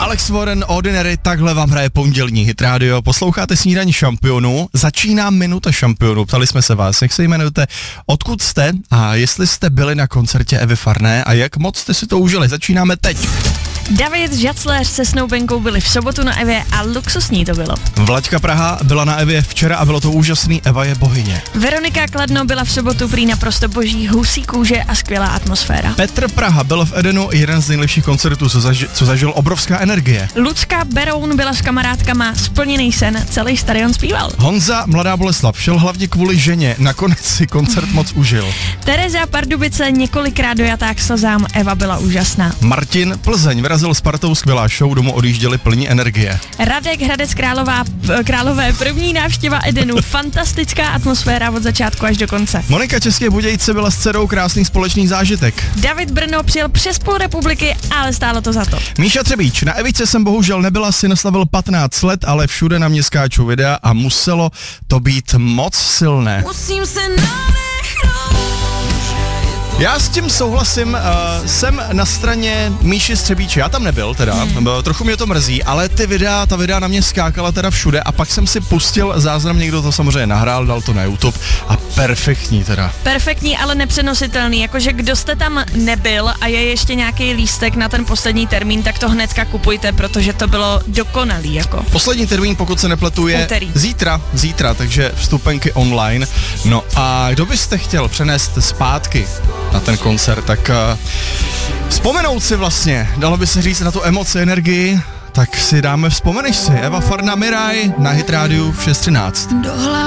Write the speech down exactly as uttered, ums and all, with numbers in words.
Alex Warren, Ordinary, takhle vám hraje pondělní Hit Radio. Posloucháte Snídaní šampionů. Začíná minuta šampionů. Ptali jsme se vás, jak se jmenujete, odkud jste a jestli jste byli na koncertě Evy Farné a jak moc jste si to užili. Začínáme teď. David Žacléř se Snoubenkou byli v sobotu na Evě a luxusní to bylo. Vlaďka Praha byla na Evě včera a bylo to úžasný, Eva je bohyně. Veronika Kladno byla v sobotu prý naprosto boží, husí kůže a skvělá atmosféra. Petr Praha byl v Edenu jeden z nejlepších koncertů, co, zaži- co zažil, obrovská energie. Lucka Beroun byla s kamarádkama, splněný sen, celý stadion zpíval. Honza Mladá Boleslav šel hlavně kvůli ženě, nakonec si koncert moc užil. Tereza Pardubice několikrát dojatá k slzám, Eva byla úžasná. Martin Plzeň vyrazil Spartou, skvělá show, domů odjížděli plní energie. Radek Hradec Králová, Králové, první návštěva Edenu, fantastická atmosféra od začátku až do konce. Monika České Budějce byla s dcerou, krásný společný zážitek. David Brno přijel přes půl republiky, ale stálo to za to. Míša Třebíč, na Evice jsem bohužel nebyla, syn slavil patnáct let, ale všude na mě skáčou videa a muselo to být moc silné. Musím se nadechnout. Já s tím souhlasím, uh, jsem na straně Míši Střebíče, já tam nebyl teda, hmm. trochu mě to mrzí, ale ty videa, ta videa na mě skákala teda všude a pak jsem si pustil záznam, někdo to samozřejmě nahrál, dal to na YouTube a perfektní teda. Perfektní, ale nepřenositelný, jakože kdo jste tam nebyl a je ještě nějaký lístek na ten poslední termín, tak to hnedka kupujte, protože to bylo dokonalý jako. Poslední termín, pokud se nepletu, je Úterý. zítra, zítra, takže vstupenky online. No a kdo byste chtěl přenést zpátky na ten koncert, tak uh, vzpomenout si vlastně, dalo by se říct na tu emoci, energii, tak si dáme, vzpomeneš si, Eva Farná Miraj na Hit Radio v šest třináct.